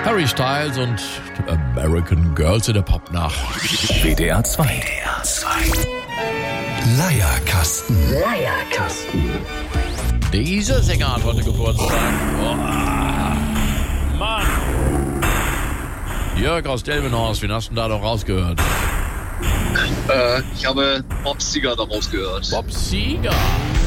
Harry Styles und American Girls in der Popnacht. WDR 2. Leierkasten. Dieser Sänger hat heute Geburtstag. Oh, Mann. Jörg aus Delmenhorst, wen hast du denn da noch rausgehört? Ich habe Bob Seger daraus gehört. Bob Seger.